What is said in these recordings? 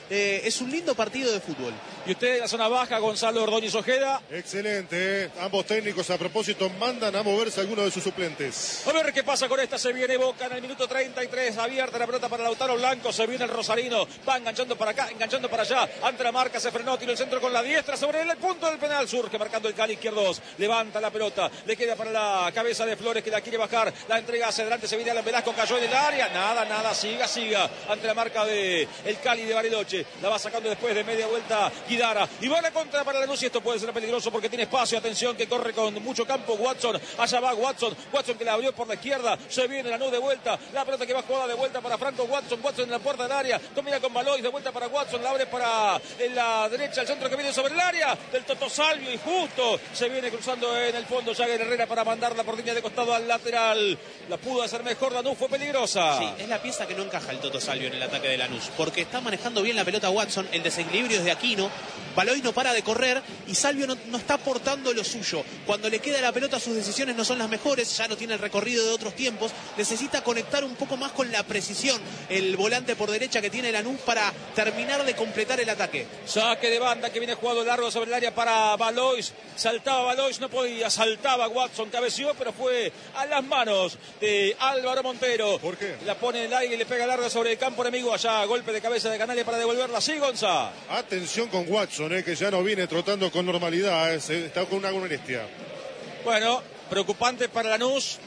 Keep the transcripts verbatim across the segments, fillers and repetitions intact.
eh, es un lindo partido de fútbol. Y usted en la zona baja, Gonzalo Ordóñez Ojeda. Excelente, ¿eh? Ambos técnicos a propósito mandan a moverse algunos de sus suplentes. A ver qué pasa con esta. Se viene Boca en el minuto treinta y tres. Abierta la pelota para Lautaro Blanco. Se viene el rosarino. Va enganchando para acá, enganchando para allá. Ante la marca se frenó. Tiro el centro con la diestra sobre el punto del penal. Surge marcando el Cali izquierdo. Levanta la pelota. Le queda para la cabeza de Flores que la quiere bajar. La entrega hacia adelante. Se viene Alan Velasco. Cayó en el área. Nada, nada. Siga, siga. Ante la marca de el Cali de Bariloche. La va sacando después de media vuelta Guidara. Y va a la contra para Lanús. Y esto puede ser peligroso porque tiene espacio. Atención que corre con mucho campo Watson. Allá va Watson. Watson que la abrió por la izquierda. Se viene Lanús de vuelta. La pelota que va jugada de vuelta para Franco Watson. Watson en la puerta del área. Combina con Valois. De vuelta para Watson. La abre para en la derecha. El centro que viene sobre el área del Toto Salvio. Y justo se viene cruzando en el fondo Jagger Herrera para mandarla por línea de costado al lateral. La pudo hacer mejor Lanús. Fue peligrosa. Sí, es la pieza que no encaja el Toto Salvio en el ataque de Lanús. Porque está manejando bien la pelota Watson. El desequilibrio es de Aquino. Valois no para de correr y Salvio no, no está aportando lo suyo. Cuando le queda la pelota sus decisiones no son las mejores, ya no tiene el recorrido de otros tiempos. Necesita conectar un poco más con la precisión el volante por derecha que tiene Lanús para terminar de completar el ataque. Saque de banda que viene jugado largo sobre el área para Valois. Saltaba Valois, no podía, saltaba Watson, cabeció, pero fue a las manos de Álvaro Montero. ¿Por qué? La pone en el aire y le pega larga sobre el campo enemigo. Allá golpe de cabeza de Canales para devolverla. Sí, Gonza. Atención con Watson, eh, que ya no viene trotando con normalidad, eh, está con una molestia. Bueno, preocupante para Lanús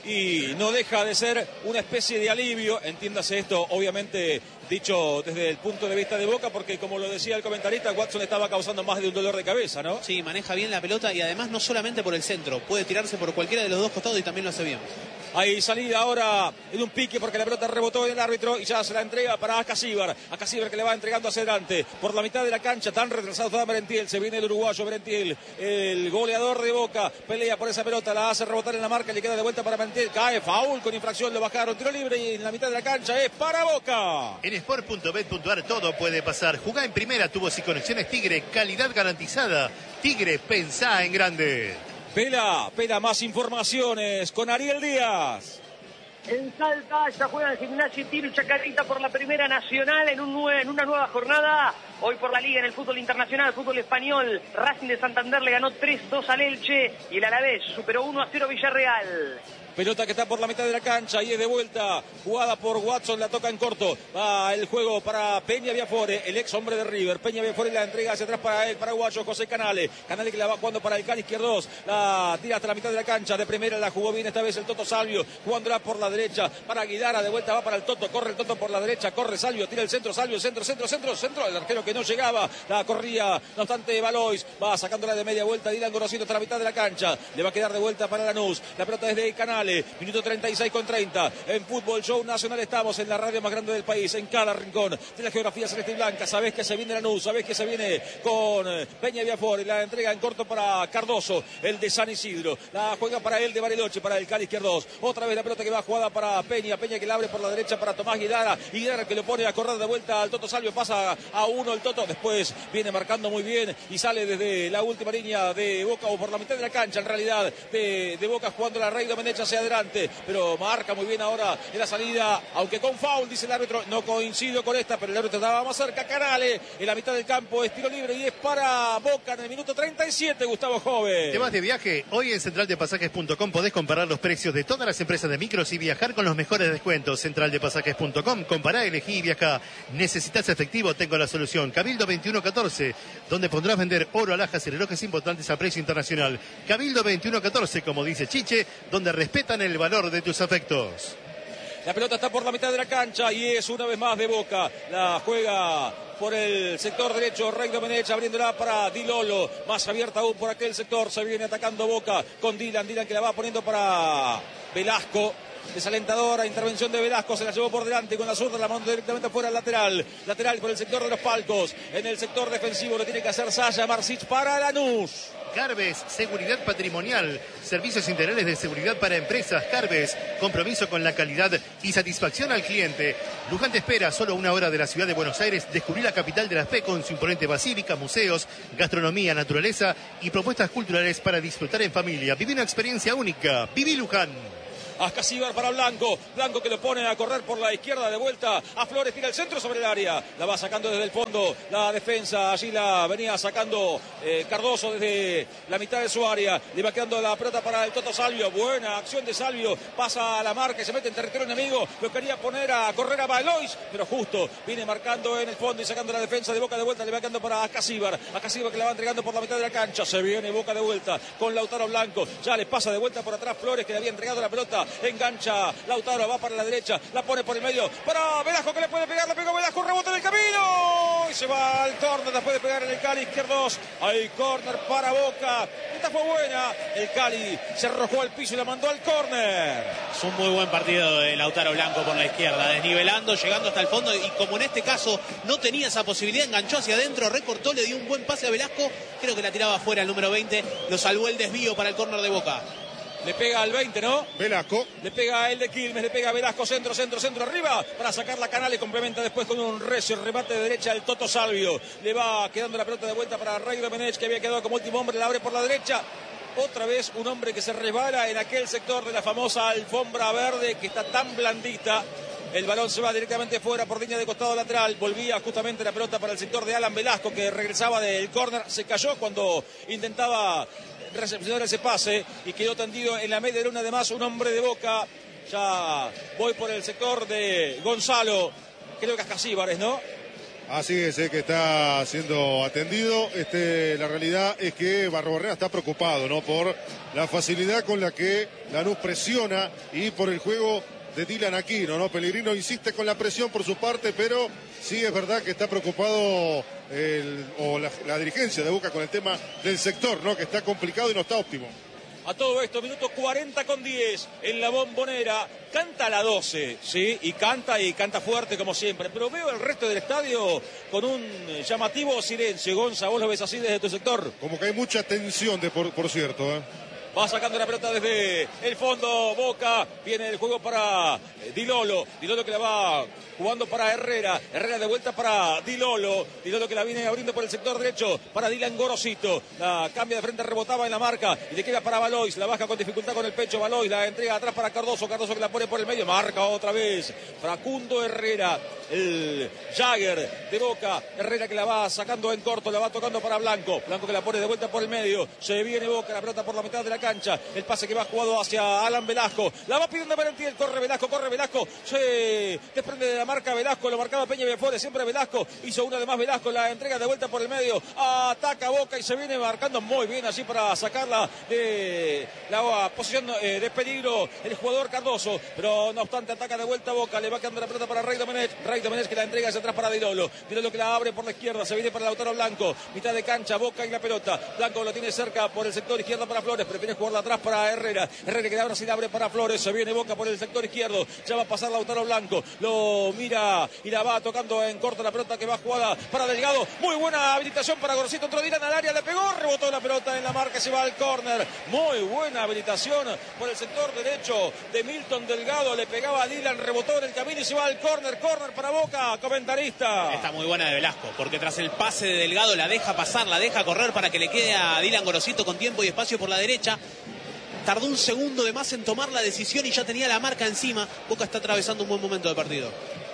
y no deja de ser una especie de alivio, entiéndase esto obviamente dicho desde el punto de vista de Boca, porque como lo decía el comentarista, Watson estaba causando más de un dolor de cabeza, ¿no? Sí, maneja bien la pelota y además no solamente por el centro, puede tirarse por cualquiera de los dos costados y también lo hace bien. Hay salida ahora en un pique porque la pelota rebotó en el árbitro y ya se la entrega para Acasíbar. Acasíbar que le va entregando hacia adelante por la mitad de la cancha, tan retrasado está Merentiel. Se viene el uruguayo Merentiel, el goleador de Boca, pelea por esa pelota, la hace rebotar en la marca, le queda de vuelta para Merentiel, cae, foul con infracción, lo bajaron, tiro libre y en la mitad de la cancha es para Boca. En sport punto bet punto ar todo puede pasar. Jugá en primera, tubos y conexiones Tigre, calidad garantizada. Tigre, pensá en grande. Pela, Pela, más informaciones con Ariel Díaz. En Salta ya juega el Gimnasia y Tiro y Chacarita por la Primera Nacional en, un nue en una nueva jornada. Hoy por la Liga en el fútbol internacional, fútbol español. Racing de Santander le ganó tres dos al Elche y el Alavés superó uno a cero Villarreal. Pelota que está por la mitad de la cancha y es de vuelta, jugada por Watson, la toca en corto. Va el juego para Peña Viafore, el ex hombre de River. Peña Viafore la entrega hacia atrás para el paraguayo José Canale. Canale que la va jugando para el Cali izquierdos. La tira hasta la mitad de la cancha. De primera la jugó bien esta vez el Toto Salvio, jugándola por la derecha para Guidara. De vuelta va para el Toto, corre el Toto por la derecha, corre Salvio, tira el centro, Salvio, centro, centro, centro, centro. El arquero que no llegaba, la corría, no obstante Valois. Va sacándola de media vuelta, Dylan Gorosito hasta la mitad de la cancha. Le va a quedar de vuelta para Lanús. La pelota es de Canale. Minuto treinta y seis con treinta. En Fútbol Show Nacional estamos en la radio más grande del país, en cada rincón de la geografía celeste y blanca. Sabés que se viene Lanús, sabés que se viene con Peña Viafore. La entrega en corto para Cardoso, el de San Isidro. La juega para él de Bariloche, para el Cali izquierdos. Otra vez la pelota que va jugada para Peña. Peña que la abre por la derecha para Tomás Guidara. Y Guidara que lo pone a correr de vuelta al Toto Salvio. Pasa a uno el Toto. Después viene marcando muy bien y sale desde la última línea de Boca o por la mitad de la cancha, en realidad, de, de Boca jugando la Rey Domenech hacia adelante. Pero marca muy bien ahora en la salida, aunque con foul, dice el árbitro. No coincido con esta, pero el árbitro estaba más cerca. Canale en la mitad del campo, es tiro libre y es para Boca en el minuto treinta y siete, Gustavo Joven. ¿Te vas de viaje? Hoy en central de pasajes punto com podés comparar los precios de todas las empresas de micros y viajar con los mejores descuentos. central de pasajes punto com, compará, elegí y viajá. ¿Necesitas efectivo? Tengo la solución. Cabildo veintiuno catorce, donde podrás vender oro, alhajas y relojes importantes a precio internacional. Cabildo veintiuno catorce, como dice Chiche, donde respetan el valor de tus afectos. La pelota está por la mitad de la cancha y es una vez más de Boca. La juega por el sector derecho Rey Domenech, abriéndola para Di Lolo. Más abierta aún por aquel sector. Se viene atacando Boca con Dylan. Dylan que la va poniendo para Velasco. Desalentadora intervención de Velasco, se la llevó por delante con la zurda, la mandó directamente afuera al lateral. Lateral por el sector de los palcos. En el sector defensivo lo tiene que hacer Saya Marsic para Lanús. Carves, seguridad patrimonial, servicios integrales de seguridad para empresas. Carves, compromiso con la calidad y satisfacción al cliente. Luján te espera, solo una hora de la ciudad de Buenos Aires. Descubrí la capital de la fe con su imponente basílica, museos, gastronomía, naturaleza y propuestas culturales para disfrutar en familia. Viví una experiencia única. Viví Luján. Ascasíbar para Blanco. Blanco que lo pone a correr por la izquierda de vuelta a Flores. Tira el centro sobre el área. La va sacando desde el fondo la defensa. Allí la venía sacando eh, Cardoso desde la mitad de su área. Le va quedando la pelota para el Toto Salvio. Buena acción de Salvio. Pasa a la marca y se mete en territorio enemigo. Lo quería poner a correr a Valois, pero justo viene marcando en el fondo y sacando la defensa de Boca de vuelta. Le va quedando para Ascasíbar. Ascasíbar que la va entregando por la mitad de la cancha. Se viene Boca de vuelta con Lautaro Blanco. Ya le pasa de vuelta por atrás Flores, que le había entregado la pelota. Engancha Lautaro, va para la derecha, la pone por el medio para Velasco, que le puede pegar, le pegó Velasco, rebota en el camino y se va al córner después de pegar en el Cali izquierdo. Hay córner para Boca. Esta fue buena. El Cali se arrojó al piso y la mandó al córner. Es un muy buen partido de Lautaro Blanco por la izquierda, desnivelando, llegando hasta el fondo, y como en este caso no tenía esa posibilidad, enganchó hacia adentro, recortó, le dio un buen pase a Velasco, creo que la tiraba afuera el número veinte, lo salvó el desvío para el córner de Boca. Le pega al veinte, ¿no? Velasco. Le pega a el de Quilmes, le pega a Velasco, centro, centro, centro, arriba, para sacar la canal y complementa después con un recio remate de derecha el Toto Salvio. Le va quedando la pelota de vuelta para Rey Domenech, que había quedado como último hombre, la abre por la derecha. Otra vez un hombre que se resbala en aquel sector de la famosa alfombra verde que está tan blandita. El balón se va directamente fuera por línea de costado lateral. Volvía justamente la pelota para el sector de Alan Velasco, que regresaba del córner. Se cayó cuando intentaba recepcionar ese pase y quedó tendido en la media luna. Además, un hombre de Boca. Ya voy por el sector de Gonzalo. Creo que es Ascasíbar, ¿no? Así es, eh, que está siendo atendido. Este, la realidad es que Barrobarrena está preocupado, ¿no? Por la facilidad con la que Lanús presiona y por el juego de Dylan Aquino, ¿no? Pellegrino insiste con la presión por su parte, pero sí es verdad que está preocupado el, o la, la dirigencia de Boca con el tema del sector, ¿no? Que está complicado y no está óptimo. A todo esto, minuto cuarenta con diez en la Bombonera. Canta la doce, ¿sí? Y canta y canta fuerte como siempre. Pero veo el resto del estadio con un llamativo silencio. Gonza, vos lo ves así desde tu sector. Como que hay mucha tensión, de por, por cierto, ¿eh? Va sacando la pelota desde el fondo Boca. Viene el juego para Dilolo. Dilolo que la va jugando para Herrera. Herrera de vuelta para Dilolo. Dilolo que la viene abriendo por el sector derecho para Dylan Gorosito. La cambia de frente, rebotaba en la marca y le queda para Valois. La baja con dificultad con el pecho Valois. La entrega atrás para Cardoso. Cardoso que la pone por el medio. Marca otra vez Facundo Herrera. El Jagger de Boca. Herrera que la va sacando en corto. La va tocando para Blanco. Blanco que la pone de vuelta por el medio. Se viene Boca. La pelota por la mitad de la cancha. El pase que va jugado hacia Alan Velasco. La va pidiendo Merentiel. Corre Velasco, corre Velasco. Se desprende de la marca Velasco. Lo marcaba Peña Biafore. Siempre Velasco. Hizo una de más Velasco. La entrega de vuelta por el medio. Ataca Boca y se viene marcando muy bien así para sacarla de la posición eh, de peligro el jugador Cardoso. Pero no obstante ataca de vuelta Boca. Le va quedando la pelota para Rey Domenech. Rey Domenech que la entrega hacia atrás para Dilolo. Dilolo que la abre por la izquierda. Se viene para Lautaro Blanco. Mitad de cancha. Boca y la pelota. Blanco lo tiene cerca por el sector izquierdo para Flores. Prefiere jugarla atrás para Herrera. Herrera que ahora sí la abre para Flores. Se viene Boca por el sector izquierdo. Ya va a pasar Lautaro Blanco. Lo mira y la va tocando en corto la pelota que va jugada para Delgado. Muy buena habilitación para Gorosito. Entró Dylan al área. Le pegó. Rebotó la pelota en la marca. Se va al córner. Muy buena habilitación por el sector derecho de Milton Delgado. Le pegaba a Dylan. Rebotó en el camino y se va al córner. Córner para Boca. Comentarista. Está muy buena de Velasco, porque tras el pase de Delgado la deja pasar, la deja correr para que le quede a Dylan Gorosito con tiempo y espacio por la derecha. Tardó un segundo de más en tomar la decisión y ya tenía la marca encima. Boca está atravesando un buen momento de partido.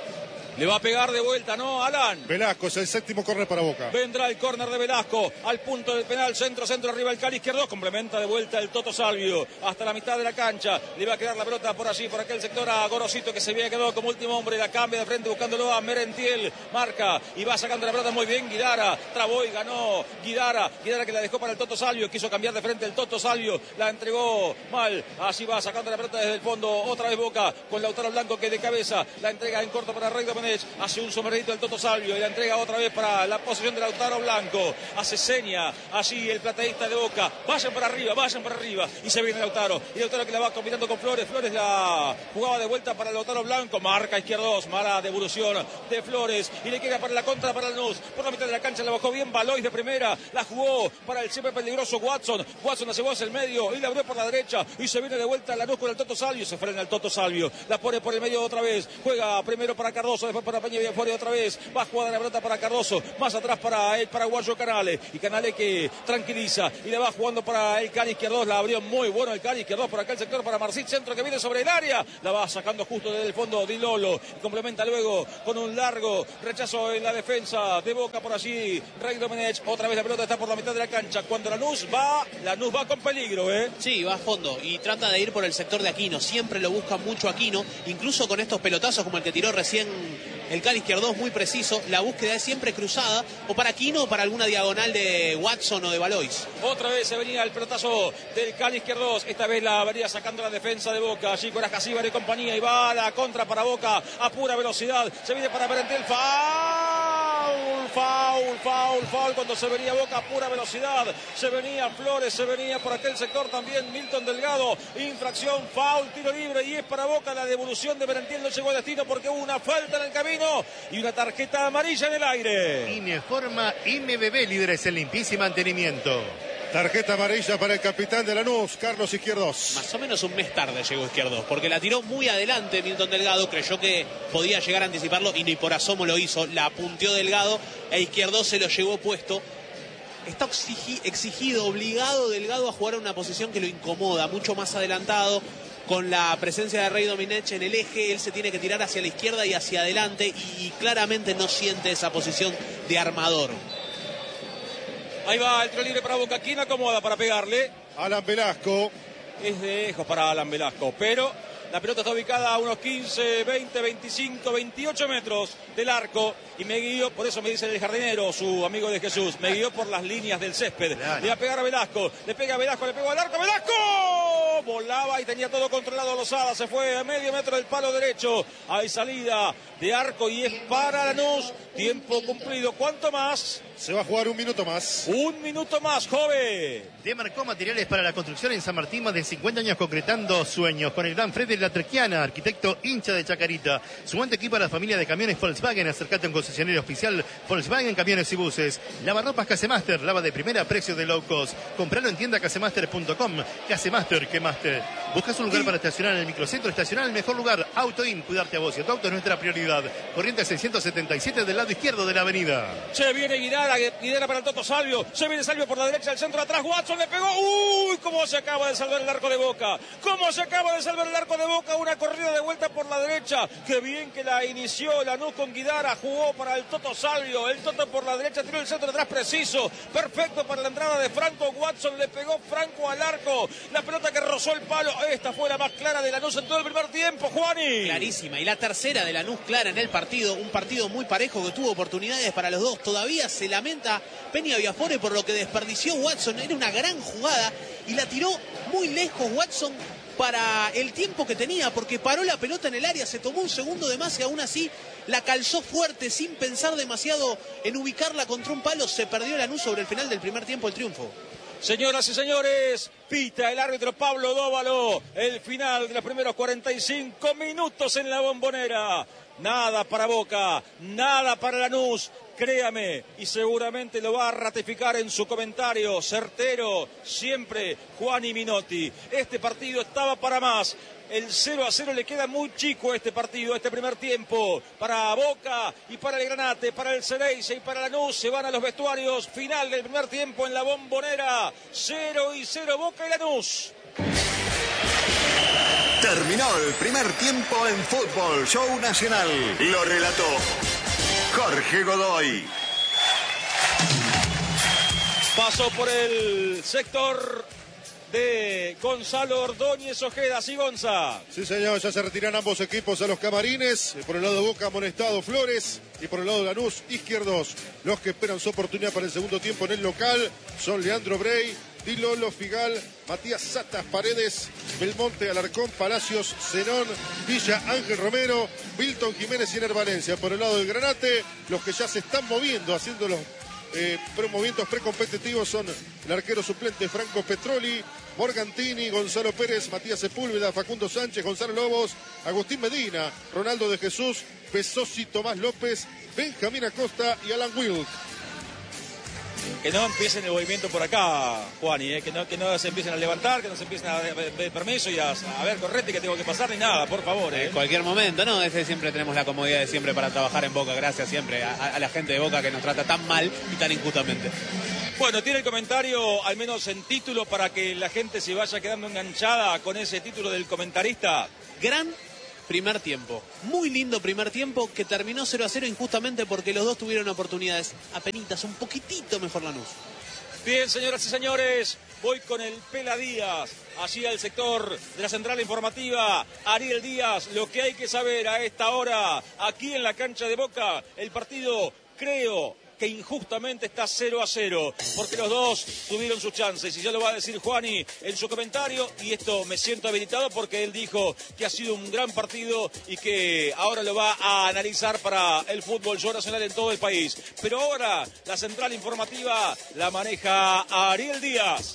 Le va a pegar de vuelta, ¿no, Alan? Velasco es el séptimo córner para Boca. Vendrá el córner de Velasco al punto del penal, centro, centro, arriba el Cali izquierdo. Complementa de vuelta el Toto Salvio hasta la mitad de la cancha. Le va a quedar la pelota por allí, por aquel sector a Gorosito, que se había quedado como último hombre. La cambia de frente buscándolo a Merentiel. Marca y va sacando la pelota muy bien Guidara. Trabó y ganó Guidara. Guidara que la dejó para el Toto Salvio. Quiso cambiar de frente el Toto Salvio. La entregó mal. Así va sacando la pelota desde el fondo. Otra vez Boca con Lautaro Blanco que de cabeza la entrega en corto para Rey Domenech. Hace un sombrerito el Toto Salvio y la entrega otra vez para la posición de Lautaro Blanco. Hace seña allí el plateísta de Boca. Vayan para arriba, vayan para arriba. Y se viene Lautaro. Y Lautaro que la va combinando con Flores. Flores la jugaba de vuelta para Lautaro Blanco. Marca izquierdos. Mala devolución de Flores. Y le queda para la contra para Lanús. Por la mitad de la cancha la bajó bien Valois de primera. La jugó para el siempre peligroso Watson. Watson la llevó hacia el medio y la abrió por la derecha. Y se viene de vuelta Lanús con el Toto Salvio. Se frena el Toto Salvio. La pone por el medio otra vez. Juega primero para Cardoso. después para Peña Villafuerte otra vez. Va a jugar la pelota para Cardoso. Más atrás para el paraguayo Canales. Y Canales que tranquiliza. Y le va jugando para el Cali Izquierdos. La abrió muy bueno el Cali Izquierdos. Por acá el sector para Marcit. Centro que viene sobre el área. La va sacando justo desde el fondo Di Lolo. Y complementa luego con un largo rechazo en la defensa de Boca por allí. Rey Domenech. Otra vez la pelota está por la mitad de la cancha. Cuando Lanús va, Lanús va con peligro, ¿eh? Sí, va a fondo y trata de ir por el sector de Aquino. Siempre lo busca mucho Aquino, incluso con estos pelotazos como el que tiró recién el Cali Izquierdos, muy preciso. La búsqueda es siempre cruzada, o para Aquino o para alguna diagonal de Watson o de Valois. Otra vez se venía el pelotazo del Cali Izquierdos. Esta vez la venía sacando la defensa de Boca. Allí con Ascasíbar y compañía. Y va a la contra para Boca a pura velocidad. Se viene para Berentel. Foul, foul, foul, foul. Cuando se venía Boca a pura velocidad. Se venía Flores, se venía por aquel sector también Milton Delgado. Infracción, foul, tiro libre. Y es para Boca. La devolución de Berentel no llegó a destino porque hubo una falta en el camino. Y una tarjeta amarilla en el aire. Ineforma M B B, líderes en limpieza y mantenimiento. Tarjeta amarilla para el capitán de Lanús, Carlos Izquierdos. Más o menos un mes tarde llegó Izquierdos, porque la tiró muy adelante Milton Delgado, creyó que podía llegar a anticiparlo y ni por asomo lo hizo. La apunteó Delgado e Izquierdos se lo llevó puesto. Está exigido, obligado Delgado a jugar en una posición que lo incomoda, mucho más adelantado. Con la presencia de Rey Domenech en el eje, él se tiene que tirar hacia la izquierda y hacia adelante y claramente no siente esa posición de armador. Ahí va el tiro libre para Boca. ¿Quién acomoda para pegarle? Alan Velasco. Es de lejos para Alan Velasco, pero la pelota está ubicada a unos quince, veinte, veinticinco, veintiocho metros del arco. Y me guío, por eso me dice el jardinero, su amigo de Jesús, me guió por las líneas del césped. Le va a pegar a Velasco, le pega a Velasco, le pegó al arco, ¡Velasco! Volaba y tenía todo controlado Lozada, se fue a medio metro del palo derecho. Hay salida de arco y es para Lanús. Tiempo cumplido. ¿Cuánto más? Se va a jugar un minuto más. Un minuto más, joven. Demarcó materiales para la construcción en San Martín, más de cincuenta años concretando sueños. Con el gran Fred de la Trequiana, arquitecto hincha de Chacarita. Sumante equipo a la familia de camiones Volkswagen. Acercate a un concesionario oficial Volkswagen Camiones y Buses. Lavarropas Casemaster, lava de primera, precio de low cost. Compralo en tienda casemaster punto com. Casemaster, que master. ¿Buscas un lugar para estacionar en el microcentro? Estacionar en el mejor lugar. AutoIn, cuidarte a vos y a tu auto es nuestra prioridad. Corriente seiscientos setenta y siete del lado izquierdo de la avenida. Se viene Guidara, Guidara para el Toto Salvio. Se viene Salvio por la derecha, el centro atrás. Watson le pegó. ¡Uy! ¿Cómo se acaba de salvar el arco de Boca? ¿Cómo se acaba de salvar el arco de Boca? Una corrida de vuelta por la derecha. Qué bien que la inició Lanús con Guidara. Jugó para el Toto Salvio. El Toto por la derecha tiró el centro atrás preciso. Perfecto para la entrada de Franco. Watson le pegó Franco al arco. La pelota que rozó el palo. Esta fue la más clara de Lanús en todo el primer tiempo, Juani. Clarísima. Y la tercera de Lanús clara en el partido. Un partido muy parejo que tuvo oportunidades para los dos. Todavía se lamenta Peña Viafore por lo que desperdició Watson. Era una gran jugada y la tiró muy lejos Watson para el tiempo que tenía, porque paró la pelota en el área, se tomó un segundo de más y aún así la calzó fuerte sin pensar demasiado en ubicarla contra un palo. Se perdió Lanús sobre el final del primer tiempo el triunfo. Señoras y señores, pita el árbitro Pablo Dóvalo. El final de los primeros cuarenta y cinco minutos en la Bombonera. Nada para Boca, nada para Lanús. Créame, y seguramente lo va a ratificar en su comentario certero, siempre Juani Minotti. Este partido estaba para más. El cero a cero le queda muy chico a este partido, este primer tiempo. Para Boca y para el Granate, para el Xereyce y para Lanús se van a los vestuarios. Final del primer tiempo en la Bombonera. Cero y cero Boca y Lanús. Terminó el primer tiempo en Fútbol Show Nacional. Lo relató Jorge Godoy. Pasó por el sector de Gonzalo Ordóñez Ojeda. Sí, Gonza. Sí, señor, ya se retiran ambos equipos a los camarines. Por el lado de Boca, amonestado Flores. Y por el lado de Lanús, Izquierdos. Los que esperan su oportunidad para el segundo tiempo en el local son Leandro Brey, Di Lolo, Figal, Matías Satas, Paredes, Belmonte, Alarcón, Palacios, Zenón, Villa, Ángel Romero, Milton Jiménez y Ener Valencia. Por el lado del Granate, los que ya se están moviendo, haciendo los eh, movimientos precompetitivos son el arquero suplente Franco Petroli, Morgantini, Gonzalo Pérez, Matías Sepúlveda, Facundo Sánchez, Gonzalo Lobos, Agustín Medina, Ronaldo de Jesús, Pesosi, Tomás López, Benjamín Acosta y Alan Wilk. que no empiecen el movimiento por acá, Juani, ¿eh? que, no, que no se empiecen a levantar, que no se empiecen a pedir permiso y a, a ver, correte que tengo que pasar ni nada, por favor. ¿eh? En cualquier momento, ¿no? Ese siempre tenemos la comodidad de siempre para trabajar en Boca. Gracias siempre a, a la gente de Boca que nos trata tan mal y tan injustamente. Bueno, tiene el comentario, al menos en título, para que la gente se vaya quedando enganchada con ese título del comentarista. Gran primer tiempo. Muy lindo primer tiempo que terminó cero a cero injustamente porque los dos tuvieron oportunidades apenitas, un poquitito mejor Lanús. Bien, señoras y señores, voy con el Pela Díaz, allí al sector de la central informativa. Ariel Díaz, lo que hay que saber a esta hora, aquí en la cancha de Boca, el partido, creo que injustamente está cero a cero, porque los dos tuvieron sus chances, y ya lo va a decir Juani en su comentario, y esto me siento habilitado porque él dijo que ha sido un gran partido y que ahora lo va a analizar para el fútbol show nacional en todo el país. Pero ahora la central informativa la maneja Ariel Díaz.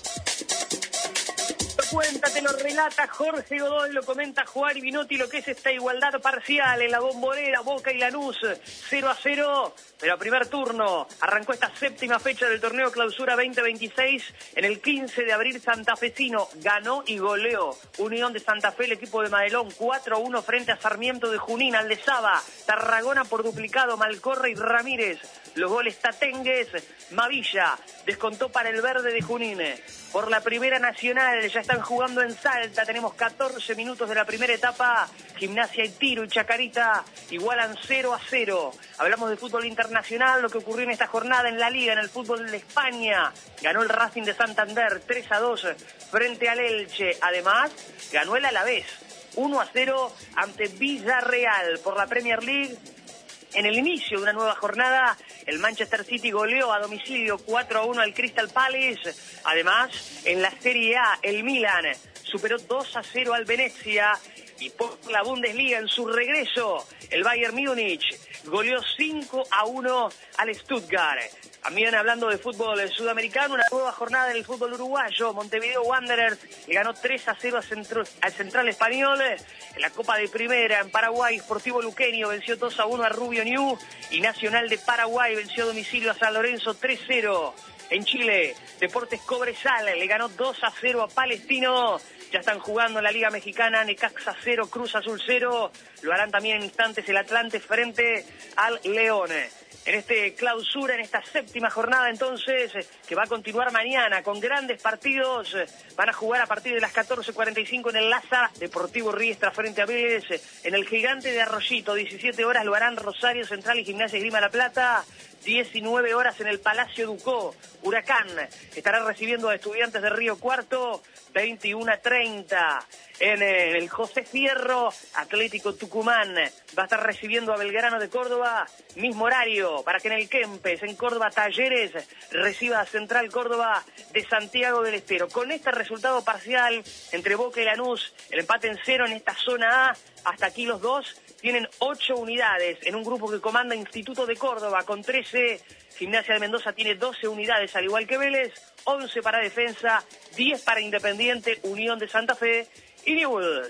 Cuenta, te lo relata Jorge Godoy, lo comenta Juan Vinotti, lo que es esta igualdad parcial en la Bombonera, Boca y Lanús, cero a cero, pero a primer turno arrancó esta séptima fecha del torneo Clausura veinte veintiséis, en el quince de abril santafesino, ganó y goleó Unión de Santa Fe, el equipo de Madelón, cuatro a uno frente a Sarmiento de Junín, Aldezaba, Tarragona por duplicado, Malcorra y Ramírez, los goles tatengues, Mavilla descontó para el verde de Junín. Por la Primera Nacional, ya están jugando en Salta, tenemos catorce minutos de la primera etapa, Gimnasia y Tiro y Chacarita igualan cero a cero. Hablamos de fútbol internacional, lo que ocurrió en esta jornada en la Liga, en el fútbol de España. Ganó el Racing de Santander tres a dos frente al Elche. Además, ganó el Alavés uno a cero ante Villarreal. Por la Premier League, en el inicio de una nueva jornada, el Manchester City goleó a domicilio cuatro a uno al Crystal Palace. Además, en la Serie A, el Milan superó dos a cero al Venezia. Y por la Bundesliga, en su regreso, el Bayern Múnich goleó cinco a uno al Stuttgart. También hablando de fútbol sudamericano, una nueva jornada en el fútbol uruguayo. Montevideo Wanderers le ganó tres a cero al Central Español. En la Copa de Primera, en Paraguay, Sportivo Luqueño venció dos a uno a Rubio Ñu. Y Nacional de Paraguay venció a domicilio a San Lorenzo tres cero. En Chile, Deportes Cobresal le ganó dos a cero a Palestino. Ya están jugando en la Liga Mexicana, Necaxa cero, Cruz Azul cero. Lo harán también en instantes el Atlante frente al León. En este clausura, en esta séptima jornada entonces, que va a continuar mañana con grandes partidos. Van a jugar a partir de las catorce cuarenta y cinco en el Laza, Deportivo Riestra frente a Vélez. En el Gigante de Arroyito, diecisiete horas lo harán Rosario Central y Gimnasia Esgrima La Plata. diecinueve horas en el Palacio Ducó, Huracán estará recibiendo a Estudiantes de Río Cuarto. veintiuno a treinta en el José Fierro, Atlético Tucumán va a estar recibiendo a Belgrano de Córdoba, mismo horario para que en el Kempes, en Córdoba, Talleres reciba a Central Córdoba de Santiago del Estero. Con este resultado parcial entre Boca y Lanús, el empate en cero en esta zona A, hasta aquí los dos tienen ocho unidades en un grupo que comanda Instituto de Córdoba con trece, Gimnasia de Mendoza tiene doce unidades al igual que Vélez, once para Defensa, diez para Independiente, Unión de Santa Fe y Newell's.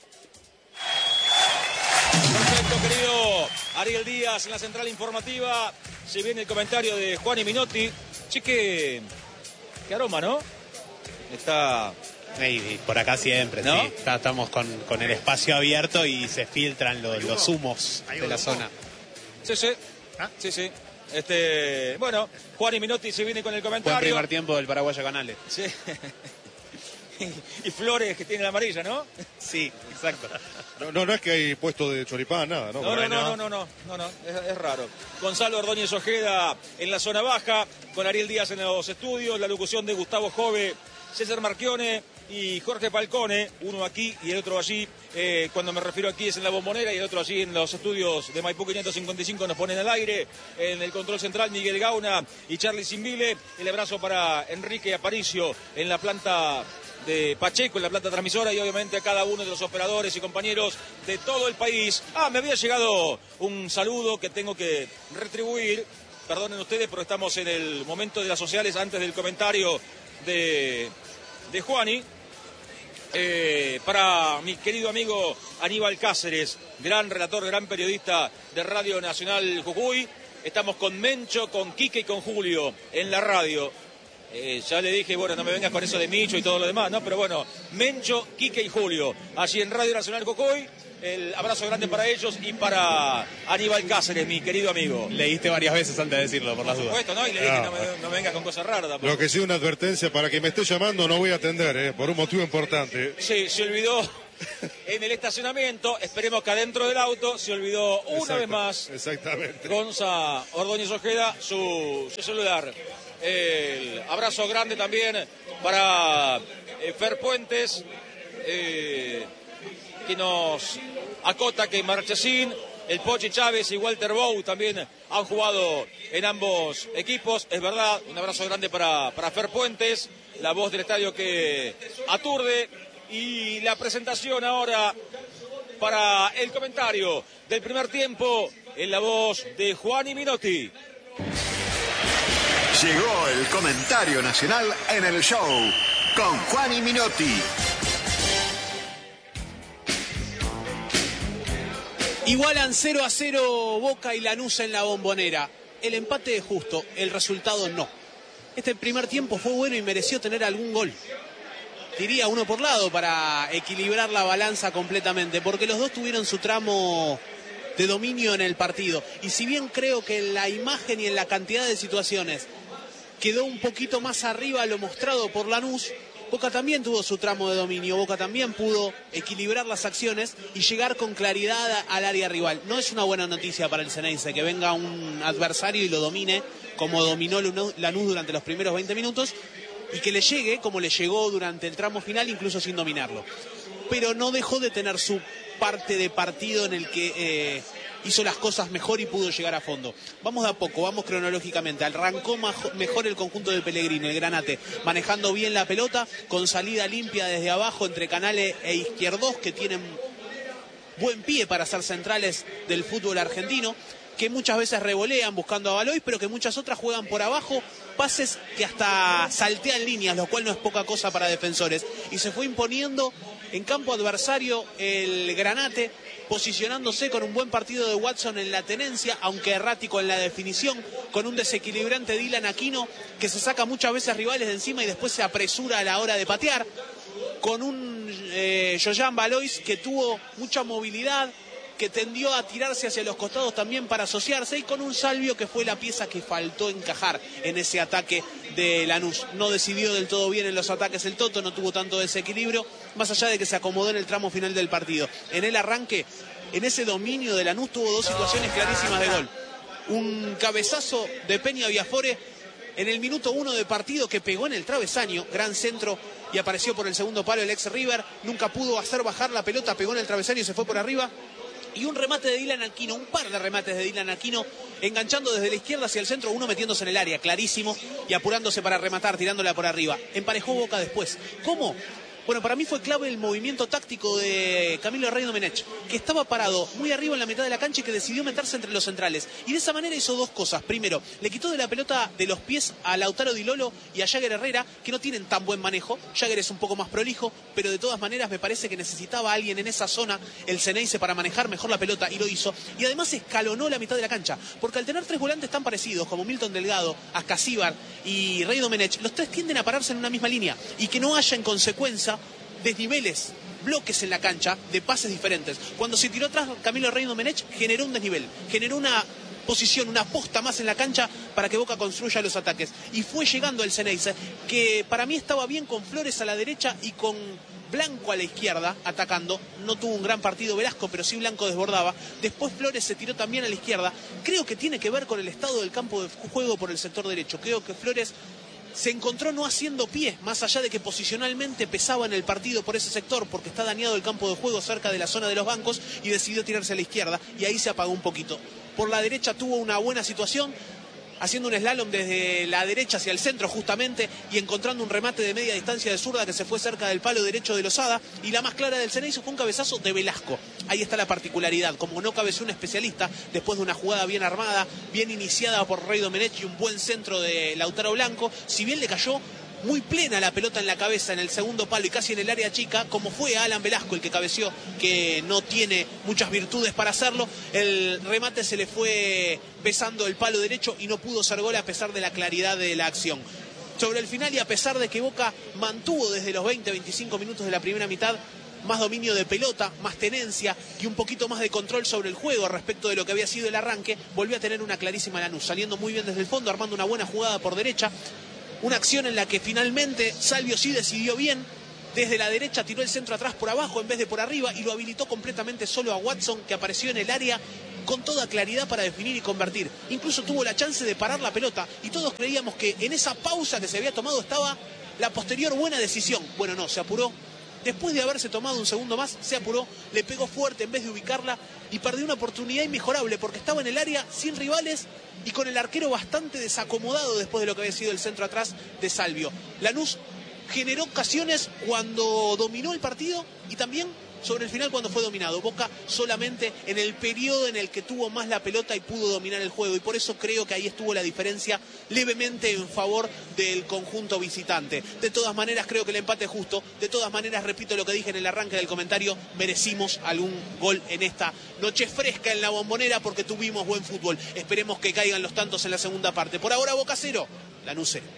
Perfecto, querido Ariel Díaz en la central informativa. Se viene el comentario de Juan y Minotti. Che, qué, qué aroma, ¿no? Está... Y por acá siempre, ¿no? sí. Está, estamos con, con el espacio abierto y se filtran los, los humos de la zona. Sí, sí. ¿Ah? Sí, sí. Este, bueno, Juan y Minotti se viene con el comentario. Buen primer tiempo del Paraguayo Canales. Sí. Y flores que tiene la amarilla, ¿no? Sí, exacto. No, no, no es que hay puesto de choripán, nada, ¿no? No, no, no, no, no, no, no, no, es, es raro. Gonzalo Ordóñez Ojeda en la zona baja, con Ariel Díaz en los estudios, la locución de Gustavo Jove, César Marchione y Jorge Falcone, uno aquí y el otro allí. Eh, cuando me refiero aquí es en la Bombonera y el otro allí en los estudios de Maipú quinientos cincuenta y cinco nos ponen al aire. En el control central Miguel Gauna y Charlie Simbile. El abrazo para Enrique Aparicio en la planta de Pacheco, en la planta transmisora, y obviamente a cada uno de los operadores y compañeros de todo el país. Ah, me había llegado un saludo que tengo que retribuir. Perdonen ustedes, pero estamos en el momento de las sociales antes del comentario de, de Juani. Eh, para mi querido amigo Aníbal Cáceres, gran relator, gran periodista de Radio Nacional Jujuy. Estamos con Mencho, con Quique y con Julio en la radio. Eh, ya le dije, bueno, no me vengas con eso de Micho y todo lo demás, ¿no? Pero bueno, Mencho, Quique y Julio, allí en Radio Nacional Cocoy. El abrazo grande para ellos y para Aníbal Cáceres, mi querido amigo. Leíste varias veces antes de decirlo, por las Por dudas. supuesto, ¿no? Y le dije, no, no, me, no me vengas con cosas raras tampoco. Lo que sí, una advertencia, para que me esté llamando no voy a atender, ¿eh? Por un motivo importante. Sí, se olvidó en el estacionamiento, esperemos que adentro del auto se olvidó una Exacto, vez más. Exactamente. Gonza Ordóñez Ojeda, su, su celular. El abrazo grande también para eh, Fer Puentes, eh, que nos acota que Marchesín, el Pochi Chávez y Walter Bou también han jugado en ambos equipos. Es verdad, un abrazo grande para, para Fer Puentes, la voz del estadio que aturde. Y la presentación ahora para el comentario del primer tiempo en la voz de Juani Minotti. Llegó el comentario nacional en el show con Juani Minotti. Igualan cero a cero Boca y Lanús en la Bombonera. El empate es justo, el resultado no. Este primer tiempo fue bueno y mereció tener algún gol. Diría uno por lado para equilibrar la balanza completamente, porque los dos tuvieron su tramo de dominio en el partido. Y si bien creo que en la imagen y en la cantidad de situaciones quedó un poquito más arriba lo mostrado por Lanús, Boca también tuvo su tramo de dominio. Boca también pudo equilibrar las acciones y llegar con claridad al área rival. No es una buena noticia para el Xeneize que venga un adversario y lo domine como dominó Lanús durante los primeros veinte minutos, y que le llegue como le llegó durante el tramo final, incluso sin dominarlo. Pero no dejó de tener su parte de partido en el que eh, hizo las cosas mejor y pudo llegar a fondo. Vamos de a poco, vamos cronológicamente. Arrancó mejor el conjunto de Pellegrino, el Granate, manejando bien la pelota, con salida limpia desde abajo entre Canale e Izquierdos, que tienen buen pie para ser centrales del fútbol argentino, que muchas veces revolean buscando a Baloy, pero que muchas otras juegan por abajo, pases que hasta saltean líneas, lo cual no es poca cosa para defensores. Y se fue imponiendo en campo adversario el Granate, posicionándose con un buen partido de Watson en la tenencia, aunque errático en la definición, con un desequilibrante Dylan Aquino, que se saca muchas veces rivales de encima y después se apresura a la hora de patear, con un eh, Joyan Balois que tuvo mucha movilidad, que tendió a tirarse hacia los costados también para asociarse, y con un Salvio que fue la pieza que faltó encajar en ese ataque de Lanús. No decidió del todo bien en los ataques el Toto, no tuvo tanto desequilibrio, más allá de que se acomodó en el tramo final del partido. En el arranque, en ese dominio de Lanús, tuvo dos situaciones clarísimas de gol. Un cabezazo de Peña Biafore en el minuto uno de partido que pegó en el travesaño, gran centro, y apareció por el segundo palo el ex River, nunca pudo hacer bajar la pelota, pegó en el travesaño y se fue por arriba. Y un remate de Dylan Aquino, un par de remates de Dylan Aquino, enganchando desde la izquierda hacia el centro, uno metiéndose en el área, clarísimo, y apurándose para rematar, tirándola por arriba. Emparejó Boca después. ¿Cómo? Bueno, para mí fue clave el movimiento táctico de Camilo Rey Domenech, que estaba parado muy arriba en la mitad de la cancha y que decidió meterse entre los centrales. Y de esa manera hizo dos cosas. Primero, le quitó de la pelota de los pies a Lautaro Di Lolo y a Jagger Herrera, que no tienen tan buen manejo. Jagger es un poco más prolijo, pero de todas maneras me parece que necesitaba a alguien en esa zona, el Xeneize, para manejar mejor la pelota, y lo hizo. Y además escalonó la mitad de la cancha, porque al tener tres volantes tan parecidos como Milton Delgado, Ascasíbar y Rey Domenech, los tres tienden a pararse en una misma línea y que no haya en consecuencia desniveles, bloques en la cancha de pases diferentes. Cuando se tiró atrás Camilo Rey Domenech, generó un desnivel, generó una posición, una posta más en la cancha para que Boca construya los ataques. Y fue llegando el Xeneize, que para mí estaba bien con Flores a la derecha y con Blanco a la izquierda, atacando. No tuvo un gran partido Velasco, pero sí Blanco desbordaba. Después Flores se tiró también a la izquierda. Creo que tiene que ver con el estado del campo de juego por el sector derecho. Creo que Flores se encontró no haciendo pie, más allá de que posicionalmente pesaba en el partido por ese sector, porque está dañado el campo de juego cerca de la zona de los bancos, y decidió tirarse a la izquierda, y ahí se apagó un poquito. Por la derecha tuvo una buena situación, haciendo un slalom desde la derecha hacia el centro justamente, y encontrando un remate de media distancia de zurda que se fue cerca del palo derecho de Lozada, y la más clara del Xeneize fue un cabezazo de Velasco. Ahí está la particularidad, como no cabeció un especialista, después de una jugada bien armada, bien iniciada por Rey Domenech y un buen centro de Lautaro Blanco, si bien le cayó muy plena la pelota en la cabeza en el segundo palo y casi en el área chica, como fue Alan Velasco el que cabeció, que no tiene muchas virtudes para hacerlo. El remate se le fue besando el palo derecho y no pudo ser gol a pesar de la claridad de la acción. Sobre el final, y a pesar de que Boca mantuvo desde los veinte a veinticinco minutos de la primera mitad más dominio de pelota, más tenencia y un poquito más de control sobre el juego respecto de lo que había sido el arranque, volvió a tener una clarísima Lanús, saliendo muy bien desde el fondo, armando una buena jugada por derecha, una acción en la que finalmente Salvio sí decidió bien. Desde la derecha tiró el centro atrás por abajo en vez de por arriba y lo habilitó completamente solo a Watson, que apareció en el área con toda claridad para definir y convertir. Incluso tuvo la chance de parar la pelota y todos creíamos que en esa pausa que se había tomado estaba la posterior buena decisión. Bueno, no, se apuró. Después de haberse tomado un segundo más, se apuró, le pegó fuerte en vez de ubicarla y perdió una oportunidad inmejorable porque estaba en el área sin rivales y con el arquero bastante desacomodado después de lo que había sido el centro atrás de Salvio. Lanús generó ocasiones cuando dominó el partido y también sobre el final cuando fue dominado. Boca solamente en el periodo en el que tuvo más la pelota y pudo dominar el juego, y por eso creo que ahí estuvo la diferencia levemente en favor del conjunto visitante. De todas maneras creo que el empate es justo. De todas maneras, repito lo que dije en el arranque del comentario, merecimos algún gol en esta noche fresca en la Bombonera porque tuvimos buen fútbol. Esperemos que caigan los tantos en la segunda parte. Por ahora Boca cero, Lanús cero.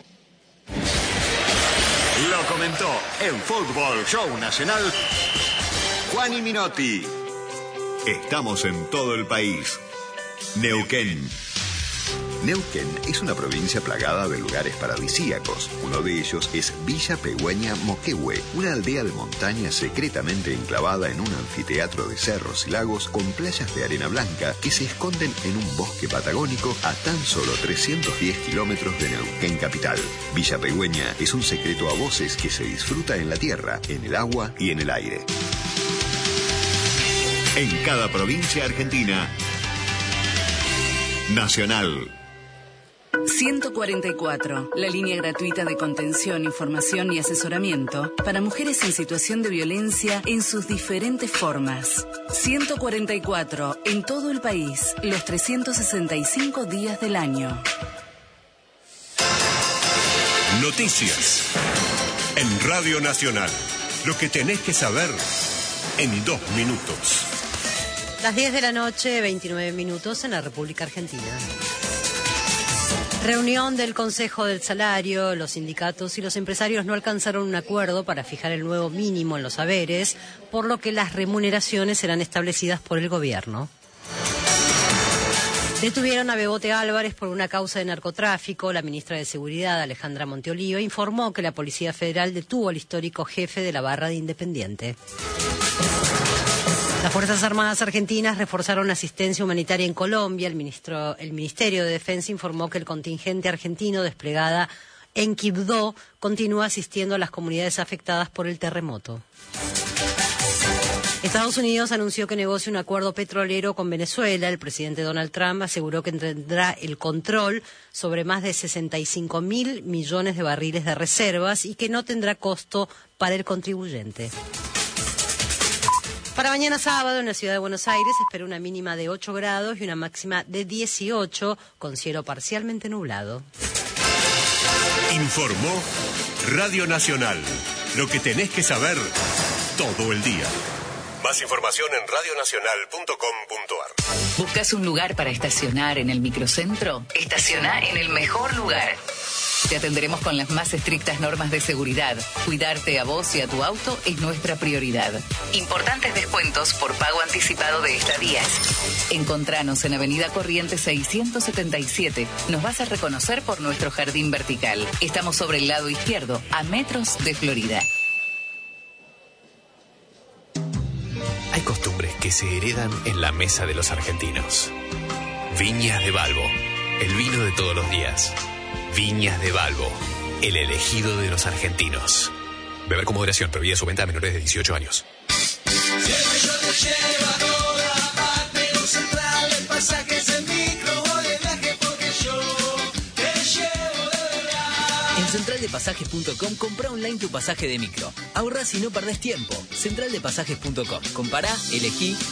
Lo comentó en Fútbol Show Nacional Juani Minotti. Estamos en todo el país. Neuquén. Neuquén es una provincia plagada de lugares paradisíacos. Uno de ellos es Villa Pegüeña Moquehue, una aldea de montaña secretamente enclavada en un anfiteatro de cerros y lagos con playas de arena blanca que se esconden en un bosque patagónico a tan solo trescientos diez kilómetros de Neuquén capital. Villa Pegüeña es un secreto a voces que se disfruta en la tierra, en el agua y en el aire. En cada provincia argentina, Nacional. ciento cuarenta y cuatro, la línea gratuita de contención, información y asesoramiento para mujeres en situación de violencia en sus diferentes formas. ciento cuarenta y cuatro, en todo el país, los trescientos sesenta y cinco días del año. Noticias. En Radio Nacional. Lo que tenés que saber en dos minutos. Las diez de la noche, veintinueve minutos en la República Argentina. Reunión del Consejo del Salario. Los sindicatos y los empresarios no alcanzaron un acuerdo para fijar el nuevo mínimo en los haberes, por lo que las remuneraciones serán establecidas por el gobierno. Detuvieron a Bebote Álvarez por una causa de narcotráfico. La ministra de Seguridad, Alejandra Monteoliva, informó que la Policía Federal detuvo al histórico jefe de la barra de Independiente. Las Fuerzas Armadas Argentinas reforzaron asistencia humanitaria en Colombia. El, ministro, el Ministerio de Defensa informó que el contingente argentino desplegada en Quibdó continúa asistiendo a las comunidades afectadas por el terremoto. Estados Unidos anunció que negocia un acuerdo petrolero con Venezuela. El presidente Donald Trump aseguró que tendrá el control sobre más de sesenta y cinco mil millones de barriles de reservas y que no tendrá costo para el contribuyente. Para mañana sábado en la ciudad de Buenos Aires se espera una mínima de ocho grados y una máxima de dieciocho, con cielo parcialmente nublado. Informó Radio Nacional. Lo que tenés que saber todo el día. Más información en radio nacional punto com punto a r. ¿Buscas un lugar para estacionar en el microcentro? Estaciona en el mejor lugar. Te atenderemos con las más estrictas normas de seguridad. Cuidarte a vos y a tu auto es nuestra prioridad. Importantes descuentos por pago anticipado de estadías. Encontranos en Avenida Corrientes seiscientos setenta y siete. Nos vas a reconocer por nuestro jardín vertical. Estamos sobre el lado izquierdo, a metros de Florida. Hay costumbres que se heredan en la mesa de los argentinos. Viñas de Balbo, el vino de todos los días. Viñas de Balbo, el elegido de los argentinos. Beber con moderación, prohibida su venta a menores de dieciocho años. Siempre yo te llevo a toda parte, en Central de Pasajes en micro o de viaje, porque yo te llevo de verdad. En central de pasajes punto com compra online tu pasaje de micro. Ahorrás y no perdés tiempo. central de pasajes punto com. Compará, elegí